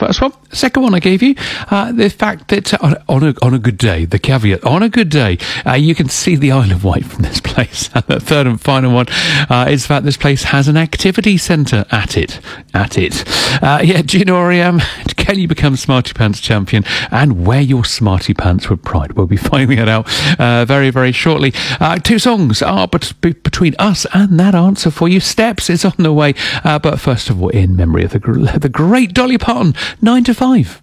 first one. Second one I gave you, the fact that on a good day, the caveat, on a good day, you can see the Isle of Wight from this place. And the third and final one is the fact this place has an activity centre at it. Do you know where I am? Can you become Smarty Pants champion and wear your Smarty Pants with pride? We'll be finding it out very, very shortly. 2 songs are between us and that answer for you. Steps is on the way. But first of all, in memory of the great Dolly Parton, 9 to 5.